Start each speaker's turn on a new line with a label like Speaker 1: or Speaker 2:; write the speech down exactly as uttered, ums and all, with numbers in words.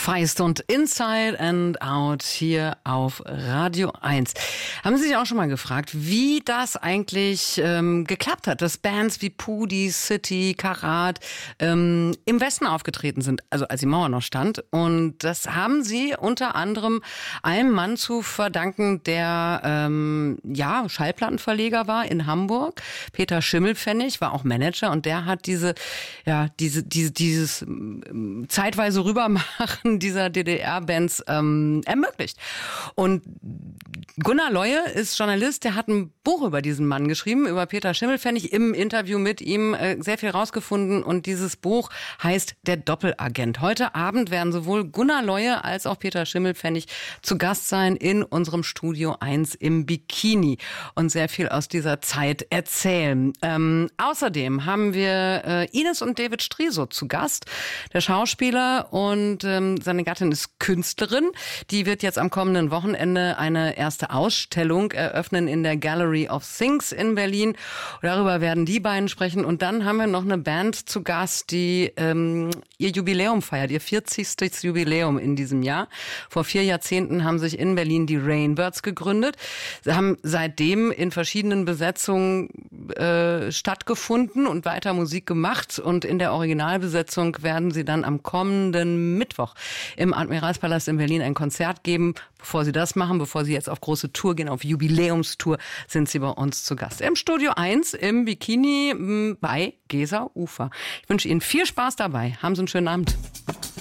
Speaker 1: Feist und Inside and Out hier auf Radio eins. Haben Sie sich auch schon mal gefragt, wie das eigentlich ähm, geklappt hat, dass Bands wie Pudi, City, Karat ähm, im Westen aufgetreten sind, also als die Mauer noch stand. Und das haben sie unter anderem einem Mann zu verdanken, der ähm, ja Schallplattenverleger war in Hamburg. Peter Schimmelpfennig war auch Manager und der hat diese, ja, diese, diese, dieses ähm, zeitweise Rübermachen dieser D D R-Bands ähm, ermöglicht. Und Gunnar Leue ist Journalist, der hat ein Buch über diesen Mann geschrieben, über Peter Schimmelpfennig, im Interview mit ihm äh, sehr viel rausgefunden und dieses Buch heißt Der Doppelagent. Heute Abend werden sowohl Gunnar Leue als auch Peter Schimmelpfennig zu Gast sein in unserem Studio eins im Bikini und sehr viel aus dieser Zeit erzählen. Ähm, außerdem haben wir äh, Ines und David Striso zu Gast, der Schauspieler, und ähm, seine Gattin ist Künstlerin. Die wird jetzt am kommenden Wochenende eine erste Ausstellung eröffnen in der Gallery of Things in Berlin. Und darüber werden die beiden sprechen. Und dann haben wir noch eine Band zu Gast, die ähm, ihr Jubiläum feiert, ihr vierzigstes Jubiläum in diesem Jahr. Vor vier Jahrzehnten haben sich in Berlin die Rainbirds gegründet. Sie haben seitdem in verschiedenen Besetzungen äh, stattgefunden und weiter Musik gemacht. Und in der Originalbesetzung werden sie dann am kommenden Mittwoch im Admiralspalast in Berlin ein Konzert geben. Bevor sie das machen, bevor sie jetzt auf große Tour gehen, auf Jubiläumstour, sind sie bei uns zu Gast. Im Studio eins im Bikini bei Gesa Ufer. Ich wünsche Ihnen viel Spaß dabei. Haben Sie einen schönen Abend.